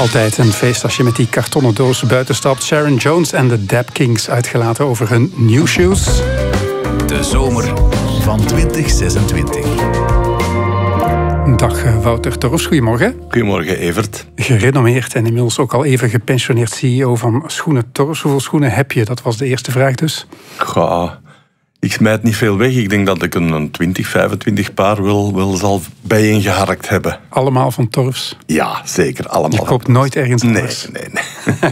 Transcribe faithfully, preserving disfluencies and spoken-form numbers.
Altijd een feest als je met die kartonnen doos buiten stapt. Sharon Jones en de Dap Kings uitgelaten over hun New Shoes. De zomer van twintig zesentwintig. Dag Wouter Torfs, goedemorgen. Goedemorgen Evert. Gerenommeerd en inmiddels ook al even gepensioneerd C E O van Schoenen Torfs. Hoeveel schoenen heb je? Dat was de eerste vraag dus. Goh, ik smijt niet veel weg. Ik denk dat ik een twintig, vijfentwintig paar wel, wel zal bijeengeharkt hebben. Allemaal van Torfs? Ja, zeker. Allemaal. Je koopt nooit ergens Nee, anders? nee, nee.